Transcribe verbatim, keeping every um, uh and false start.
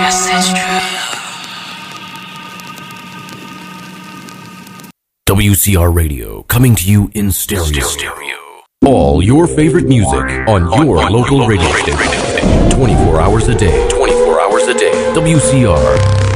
W C R Radio, coming to you in stereo. stereo. All your favorite music on your on local, local radio station. twenty-four hours a day. twenty-four hours a day. W C R.